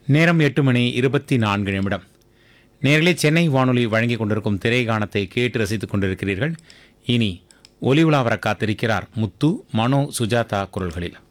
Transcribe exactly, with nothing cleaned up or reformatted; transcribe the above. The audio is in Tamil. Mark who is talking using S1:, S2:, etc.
S1: நேரம் எட்டு மணி இருபத்தி நான்கு நிமிடம். நேரிலே சென்னை வானொலி வழங்கிக் கொண்டிருக்கும் திரைகாணத்தை கேட்டு ரசித்துக் கொண்டிருக்கிறீர்கள். இனி ஒலி உலா வர காத்திருக்கிறார் முத்து, மனோ, சுஜாதா குரல்களில்.